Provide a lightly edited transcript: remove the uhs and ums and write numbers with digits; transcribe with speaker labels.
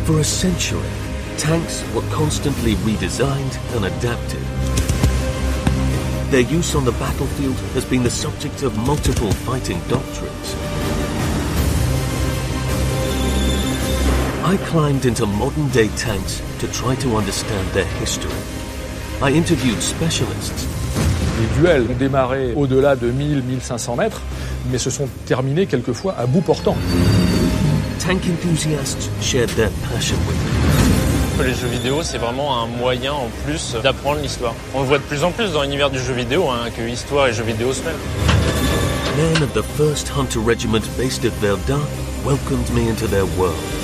Speaker 1: For a century, tanks were constantly redesigned and adapted. Their use on the battlefield has been the subject of multiple fighting doctrines. I climbed into modern-day tanks to try to understand their history. I interviewed specialists.
Speaker 2: Les duels ont démarré au-delà de 1000-1500 mètres, mais se sont terminés quelquefois à bout portant.
Speaker 1: Tank enthusiasts shared their passion with me.
Speaker 3: Les jeux vidéo, c'est vraiment un moyen en plus d'apprendre l'histoire. On le voit de plus en plus dans l'univers du jeu vidéo, que histoire et jeux vidéo se mêlent.
Speaker 1: Men of the 1st Hunter Regiment based at Verdun welcomed me into their world.